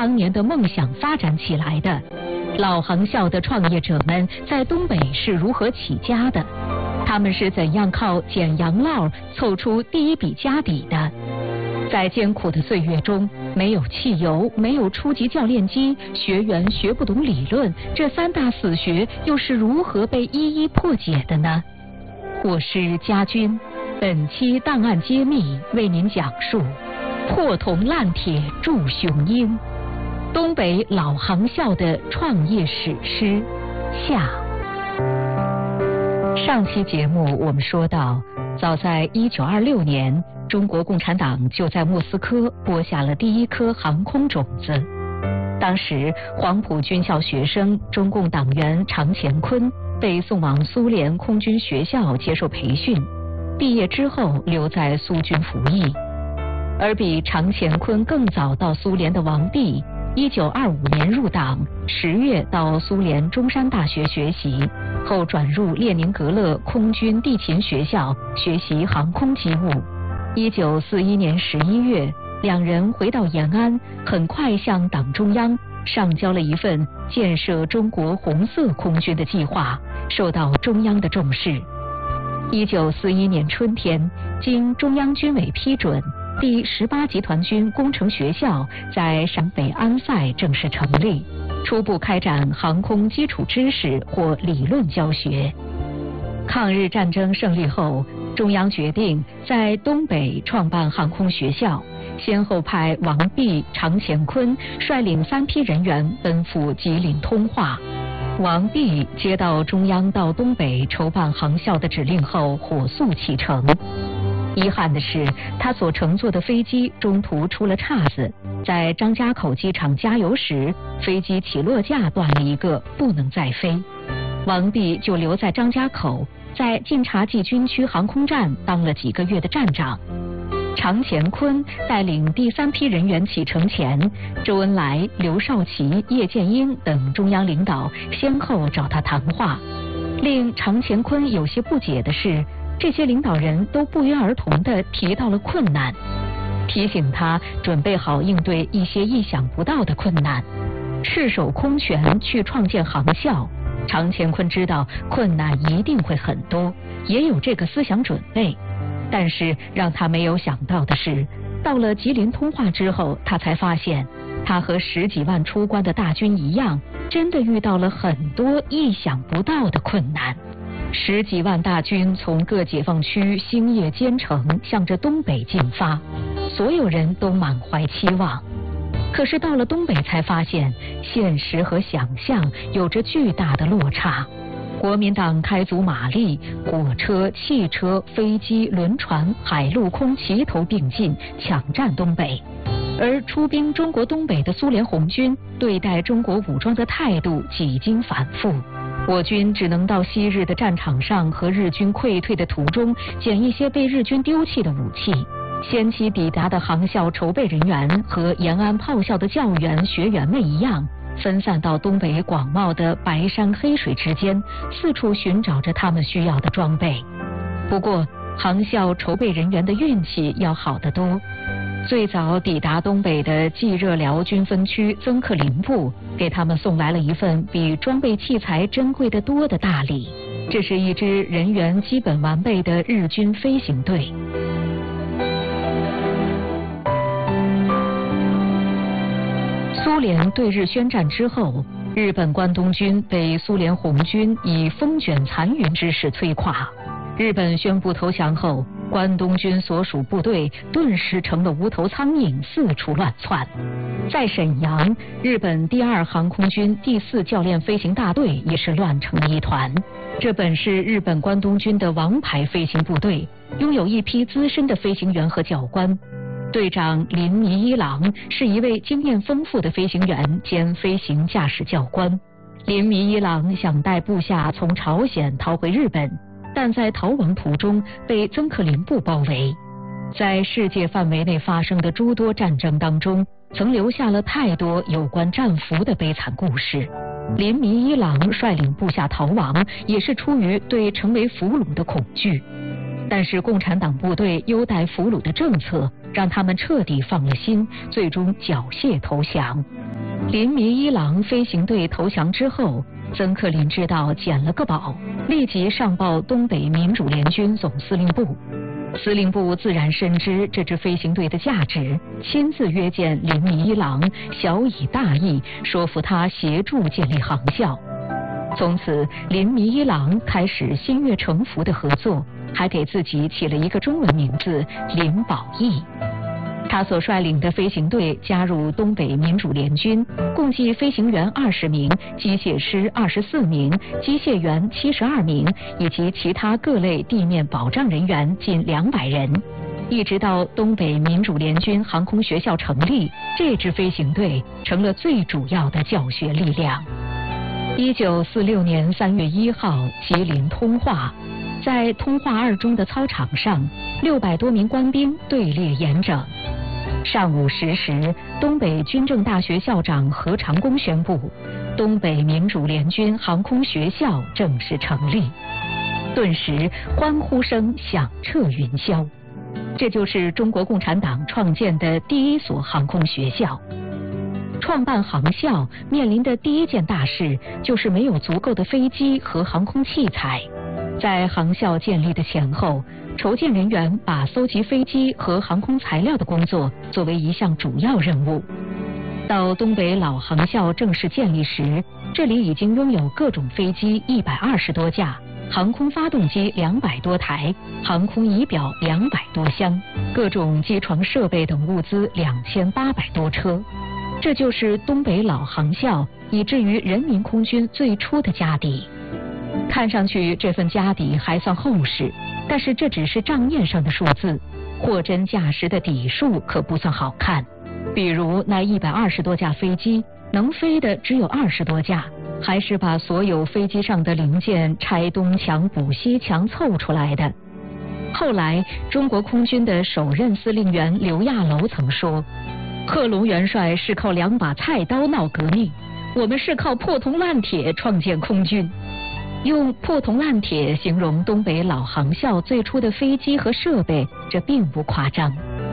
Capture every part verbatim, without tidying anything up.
当年的梦想发展起来的。老航校的创业者们在东北是如何起家的？他们是怎样靠捡洋烙凑出第一笔家底的？在艰苦的岁月中，没有汽油，没有初级教练机，学员学不懂理论，这三大死穴又是如何被一一破解的呢？我是家军，本期档案揭秘为您讲述破铜烂铁铸雄鹰，东北老航校的创业史诗下。上期节目我们说到，早在一九二六年，中国共产党就在莫斯科播下了第一颗航空种子。当时黄埔军校学生中共党员常乾坤被送往苏联空军学校接受培训，毕业之后留在苏军服役。而比常乾坤更早到苏联的王弼，一九二五年入党，十月到苏联中山大学学习，后转入列宁格勒空军地勤学校学习航空机务。一九四一年十一月，两人回到延安，很快向党中央上交了一份建设中国红色空军的计划，受到中央的重视。一九四一年春天，经中央军委批准，第十八集团军工程学校在陕北安塞正式成立，初步开展航空基础知识或理论教学。抗日战争胜利后，中央决定在东北创办航空学校，先后派王弼、常乾坤率领三批人员奔赴吉林通化。王弼接到中央到东北筹办航校的指令后，火速启程。遗憾的是，他所乘坐的飞机中途出了岔子，在张家口机场加油时，飞机起落架断了一个，不能再飞。王弼就留在张家口，在晋察冀军区航空站当了几个月的站长。常乾坤带领第三批人员启程前，周恩来、刘少奇、叶剑英等中央领导先后找他谈话。令常乾坤有些不解的是，这些领导人都不约而同地提到了困难，提醒他准备好应对一些意想不到的困难。赤手空拳去创建航校，常乾坤知道困难一定会很多，也有这个思想准备。但是让他没有想到的是，到了吉林通化之后，他才发现他和十几万出关的大军一样，真的遇到了很多意想不到的困难。十几万大军从各解放区星夜兼程向着东北进发，所有人都满怀期望。可是到了东北才发现，现实和想象有着巨大的落差。国民党开足马力，火车、汽车、飞机、轮船、海陆空齐头并进，抢占东北。而出兵中国东北的苏联红军对待中国武装的态度几经反复，我军只能到昔日的战场上和日军溃退的途中捡一些被日军丢弃的武器。先期抵达的航校筹备人员和延安炮校的教员学员们一样，分散到东北广袤的白山黑水之间，四处寻找着他们需要的装备。不过航校筹备人员的运气要好得多。最早抵达东北的冀热辽军分区曾克林部给他们送来了一份比装备器材珍贵的多的大礼，这是一支人员基本完备的日军飞行队。苏联对日宣战之后，日本关东军被苏联红军以风卷残云之势摧垮。日本宣布投降后，关东军所属部队顿时成了无头苍蝇，四处乱窜。在沈阳，日本第二航空军第四教练飞行大队也是乱成了一团。这本是日本关东军的王牌飞行部队，拥有一批资深的飞行员和教官。队长林弥一郎是一位经验丰富的飞行员兼飞行驾驶教官。林弥一郎想带部下从朝鲜逃回日本，但在逃亡途中被曾克林部包围。在世界范围内发生的诸多战争当中，曾留下了太多有关战俘的悲惨故事。林弥一郎率领部下逃亡，也是出于对成为俘虏的恐惧。但是共产党部队优待俘虏的政策让他们彻底放了心，最终缴械投降。林迷一郎飞行队投降之后，曾克林知道捡了个宝，立即上报东北民主联军总司令部。司令部自然深知这支飞行队的价值，亲自约见林迷一郎，小以大义，说服他协助建立航校。从此，林迷一郎开始心悦诚服的合作，还给自己起了一个中文名字林保义。他所率领的飞行队加入东北民主联军，共计飞行员二十名，机械师二十四名，机械员七十二名，以及其他各类地面保障人员近两百人。一直到东北民主联军航空学校成立，这支飞行队成了最主要的教学力量。一九四六年三月一号，吉林通化，在通化二中的操场上，六百多名官兵队列严整。上午十时，东北军政大学校长何长工宣布，东北民主联军航空学校正式成立。顿时，欢呼声响彻云霄。这就是中国共产党创建的第一所航空学校。创办航校面临的第一件大事就是没有足够的飞机和航空器材。在航校建立的前后，筹建人员把搜集飞机和航空材料的工作作为一项主要任务。到东北老航校正式建立时，这里已经拥有各种飞机一百二十多架，航空发动机两百多台，航空仪表两百多箱，各种机床设备等物资两千八百多车。这就是东北老航校以至于人民空军最初的家底。看上去这份家底还算厚实，但是这只是账面上的数字，货真价实的底数可不算好看。比如那一百二十多架飞机，能飞的只有二十多架，还是把所有飞机上的零件拆东墙补西墙凑出来的。后来，中国空军的首任司令员刘亚楼曾说，贺龙元帅是靠两把菜刀闹革命，我们是靠破铜烂铁创建空军。用破铜烂铁形容东北老航校最初的飞机和设备，这并不夸张。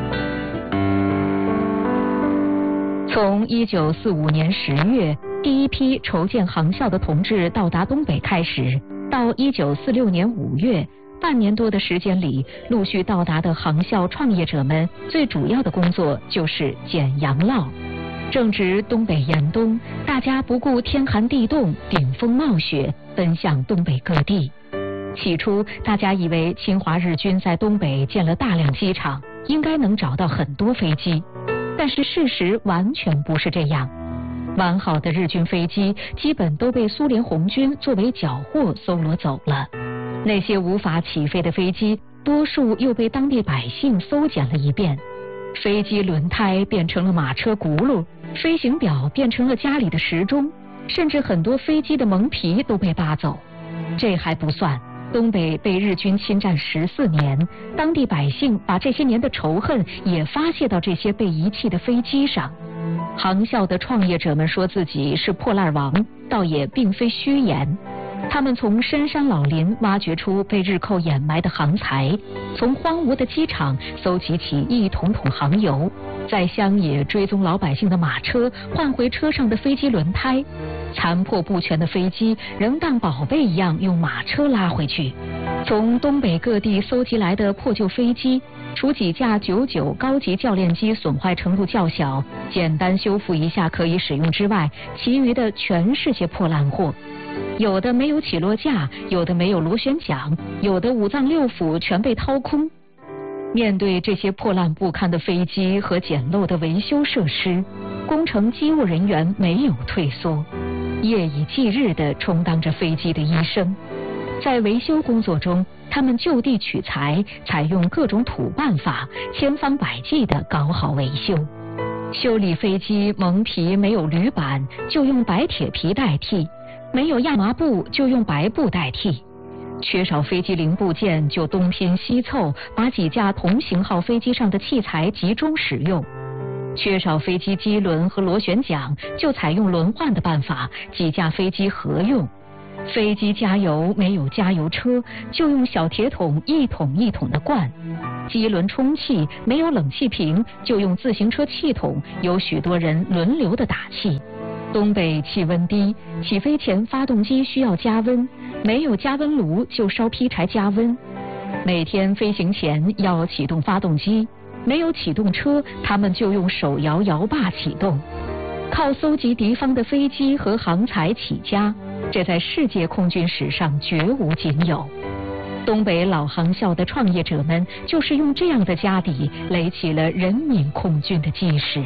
从一九四五年十月第一批筹建航校的同志到达东北开始，到一九四六年五月，半年多的时间里，陆续到达的航校创业者们最主要的工作就是捡洋涝。正值东北严冬，大家不顾天寒地冻，顶风冒雪，奔向东北各地。起初，大家以为侵华日军在东北建了大量机场，应该能找到很多飞机。但是事实完全不是这样。完好的日军飞机基本都被苏联红军作为缴获搜罗走了。那些无法起飞的飞机，多数又被当地百姓搜捡了一遍。飞机轮胎变成了马车轱辘，飞行表变成了家里的时钟，甚至很多飞机的蒙皮都被扒走。这还不算，东北被日军侵占十四年，当地百姓把这些年的仇恨也发泄到这些被遗弃的飞机上。航校的创业者们说自己是破烂王，倒也并非虚言。他们从深山老林挖掘出被日寇掩埋的航材，从荒芜的机场搜集起一桶桶航油，在乡野追踪老百姓的马车，换回车上的飞机轮胎。残破不全的飞机仍当宝贝一样用马车拉回去。从东北各地搜集来的破旧飞机，除几架九九高级教练机损坏程度较小，简单修复一下可以使用之外，其余的全是些破烂货。有的没有起落架，有的没有螺旋桨，有的五脏六腑全被掏空。面对这些破烂不堪的飞机和简陋的维修设施，工程机务人员没有退缩，夜以继日地充当着飞机的医生。在维修工作中，他们就地取材，采用各种土办法，千方百计地搞好维修。修理飞机蒙皮没有铝板，就用白铁皮代替；没有亚麻布，就用白布代替。缺少飞机零部件，就东拼西凑，把几架同型号飞机上的器材集中使用。缺少飞机机轮和螺旋桨，就采用轮换的办法，几架飞机合用。飞机加油没有加油车，就用小铁桶一桶一桶的灌。 机轮充气，没有冷气瓶，就用自行车气筒，有许多人轮流的打气。东北气温低，起飞前发动机需要加温，没有加温炉就烧劈柴加温。每天飞行前要启动发动机，没有启动车，他们就用手摇摇把启动。靠搜集敌方的飞机和航材起家，这在世界空军史上绝无仅有。东北老航校的创业者们就是用这样的家底垒起了人民空军的基石。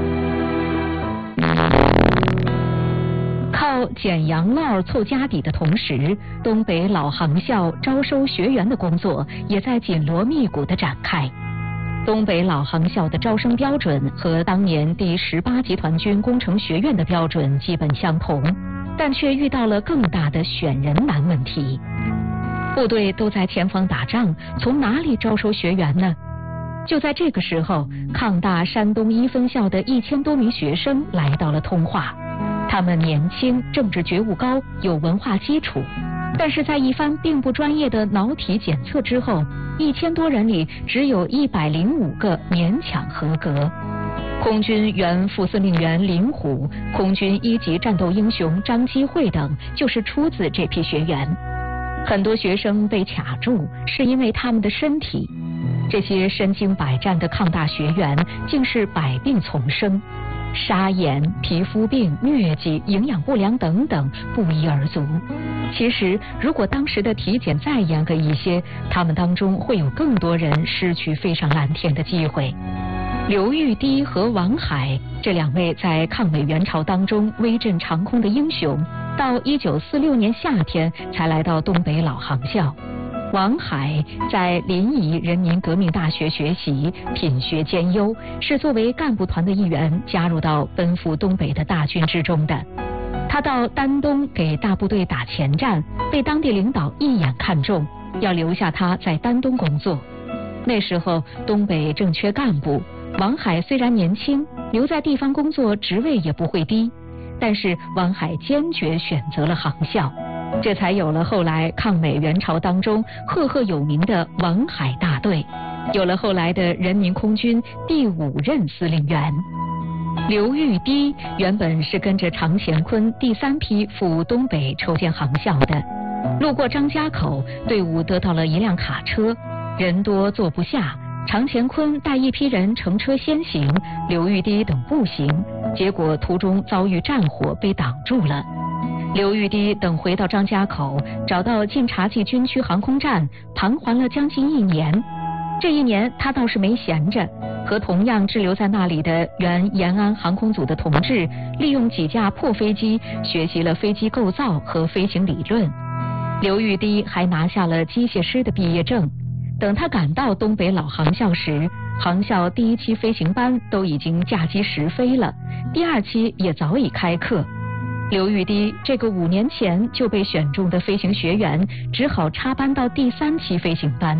靠捡洋烙凑家底的同时，东北老航校招收学员的工作也在紧锣密鼓地展开。东北老航校的招生标准和当年第十八集团军工程学院的标准基本相同，但却遇到了更大的选人难问题。部队都在前方打仗，从哪里招收学员呢？就在这个时候，抗大山东一分校的一千多名学生来到了通化。他们年轻，政治觉悟高，有文化基础，但是在一番并不专业的脑体检测之后，一千多人里只有一百零五个勉强合格。空军原副司令员林虎、空军一级战斗英雄张基慧等就是出自这批学员。很多学生被卡住，是因为他们的身体。这些身经百战的抗大学员竟是百病丛生。沙眼、皮肤病、疟疾、营养不良等等不一而足。其实，如果当时的体检再严格一些，他们当中会有更多人失去飞上蓝天的机会。刘玉滴和王海这两位在抗美援朝当中威震长空的英雄，到一九四六年夏天才来到东北老航校。王海在临沂人民革命大学学习，品学兼优，是作为干部团的一员加入到奔赴东北的大军之中的。他到丹东给大部队打前站，被当地领导一眼看中，要留下他在丹东工作。那时候东北正缺干部，王海虽然年轻，留在地方工作职位也不会低，但是王海坚决选择了航校。这才有了后来抗美援朝当中赫赫有名的王海大队，有了后来的人民空军第五任司令员。刘玉滴原本是跟着常乾坤第三批赴东北筹建航校的，路过张家口，队伍得到了一辆卡车，人多坐不下，常乾坤带一批人乘车先行，刘玉滴等步行，结果途中遭遇战火被挡住了。刘玉滴等回到张家口，找到晋察冀军区航空站，盘桓了将近一年。这一年他倒是没闲着，和同样滞留在那里的原延安航空组的同志，利用几架破飞机学习了飞机构造和飞行理论。刘玉滴还拿下了机械师的毕业证。等他赶到东北老航校时，航校第一期飞行班都已经驾机实飞了，第二期也早已开课。刘玉滴这个五年前就被选中的飞行学员，只好插班到第三期飞行班。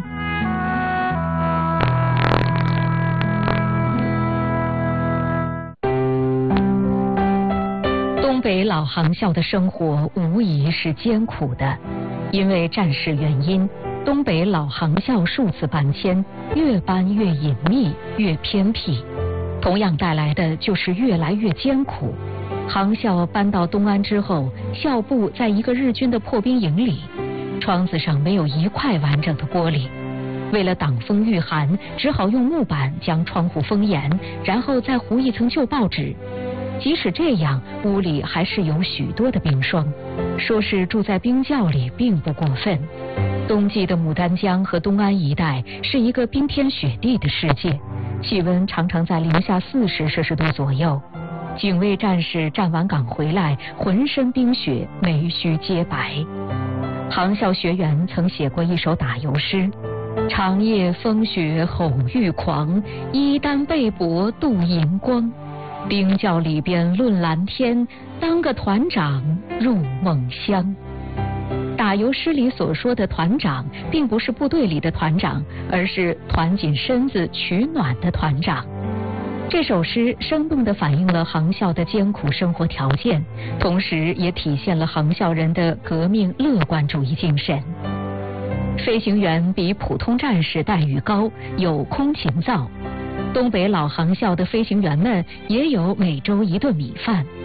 东北老航校的生活无疑是艰苦的，因为战事原因，东北老航校数次搬迁，越搬越隐秘，越偏僻，同样带来的就是越来越艰苦。航校搬到东安之后，校部在一个日军的破兵营里，窗子上没有一块完整的玻璃，为了挡风御寒，只好用木板将窗户封严，然后再糊一层旧报纸。即使这样，屋里还是有许多的冰霜，说是住在冰窖里并不过分。冬季的牡丹江和东安一带是一个冰天雪地的世界，气温常常在零下四十摄氏度左右。警卫战士站完岗回来，浑身冰雪，眉须皆白。航校学员曾写过一首打油诗：长夜风雪吼欲狂，衣单被帛镀银光。冰窖里边论蓝天，当个团长入梦乡。打油诗里所说的团长，并不是部队里的团长，而是团紧身子取暖的团长。这首诗生动地反映了航校的艰苦生活条件，同时也体现了航校人的革命乐观主义精神。 飞行员比普通战士待遇高，有空勤灶。东北老航校的飞行员们也有每周一顿米饭。